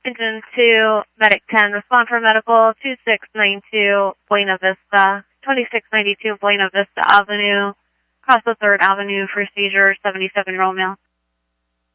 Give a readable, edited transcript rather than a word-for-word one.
Engine 2, Medic 10, respond for medical 2692 Buena Vista, 2692 Buena Vista Avenue, across the 3rd Avenue for seizure, 77-year-old male.